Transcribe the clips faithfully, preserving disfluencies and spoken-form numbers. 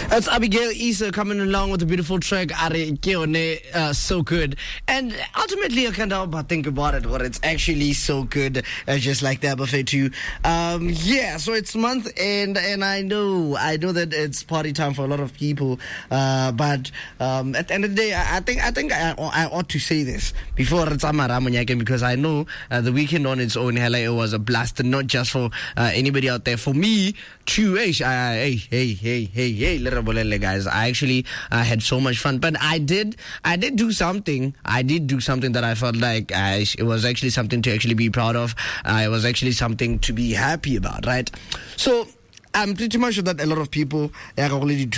That's Abigail Issa coming along with a beautiful track, Are Keone, uh, so good. And ultimately, I can't help but think about it, but it's actually so good, uh, just like that buffet too. Um, yeah, so it's month, and and I know, I know that it's party time for a lot of people, uh, but um, at the end of the day, I, I think I think I, I ought to say this before it's Amaramunyaken, because I know uh, the weekend on its own, hella, it was a blast, and not just for uh, anybody out there. For me, too, hey, hey, hey, hey, hey, hey, little guys, I actually uh, had so much fun. But I did, I did do something. I did do something that I felt like uh, it was actually something to actually be proud of. Uh, it was actually something to be happy about, right? So I'm pretty much sure that a lot of people and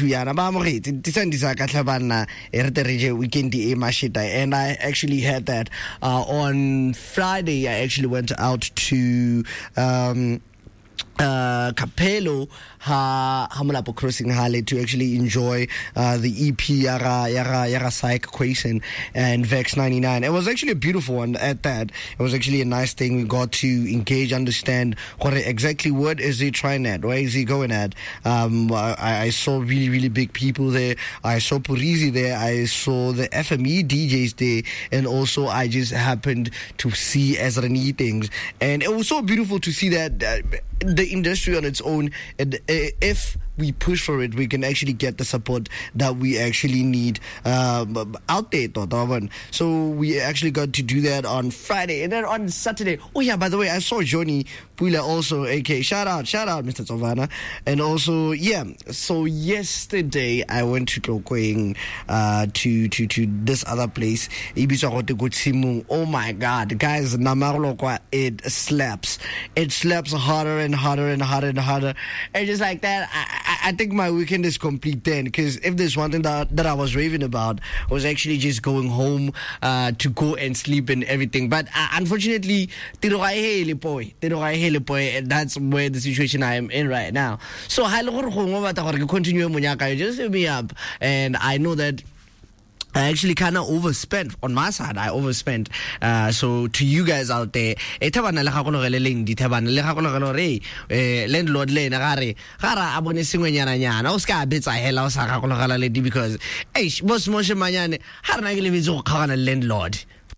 I actually had that uh, on Friday. I actually went out to um, uh, Capello ha Hamalapo Crossing Hale to actually enjoy uh, the E P Yara Yara Yara Psych Equation and Vex ninety-nine. It was actually a beautiful one at that. It was actually a nice thing. We got to engage, understand what exactly what is he trying at, where is he going at. Um, I, I saw really really big people there. I saw Purizi there. I saw the F M E D Js there, and also I just happened to see Ezrani things, and it was so beautiful to see that uh, the industry on its own, and if we push for it, we can actually get the support that we actually need um, out there. So we actually got to do that on Friday, and then on Saturday. Oh yeah, by the way, I saw Johnny Pula also, aka shout out, shout out, Mister Tovana, and also yeah. So yesterday I went to Tlokweng, uh, to to to this other place. Oh my God, guys, Namarlokwa, it slaps. It slaps harder and harder and harder and harder, and just like that. I, I think my weekend is complete then, because if there's one thing that, that I was raving about was actually just going home uh, to go and sleep and everything. But uh, unfortunately, and that's where the situation I am in right now. So just hit me up, and I know that I actually kind of overspent on my side. I overspent. Uh, so to you guys out there, landlord le nagare gara abone sengwenyana nyana o ska betsa hela o sa ga gologala ledi, because hey boss moshe manyane ha rena ke le bitse go khagana landlord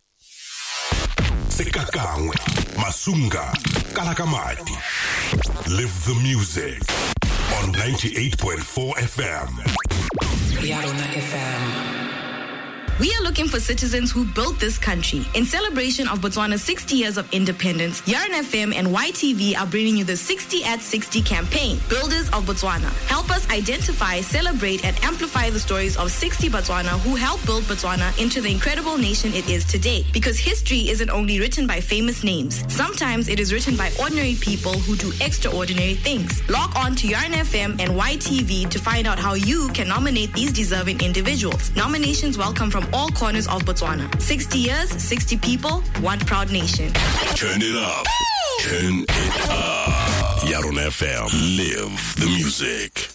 Sekakangwe Masunga Kalakamati. Live the music on ninety-eight point four F M. Yarona F M. We are looking for citizens who built this country. In celebration of Botswana's sixty years of independence, Yarn F M and Y T V are bringing you the sixty at sixty campaign, Builders of Botswana. Help us identify, celebrate, and amplify the stories of sixty Botswana who helped build Botswana into the incredible nation it is today. Because history isn't only written by famous names. Sometimes it is written by ordinary people who do extraordinary things. Log on to Yarn F M and Y T V to find out how you can nominate these deserving individuals. Nominations welcome from all corners of Botswana. sixty years, sixty people, one proud nation. Turn it up. Turn it up. Yarona F M. Live the music.